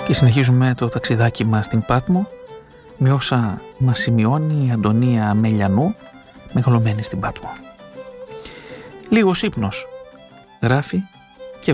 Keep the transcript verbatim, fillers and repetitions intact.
Και συνεχίζουμε το ταξιδάκι μας στην Πάτμο με όσα μας σημειώνει η Αντωνία Μελιανού, μεγαλωμένη στην Πάτμο. Λίγος ύπνος, γράφει,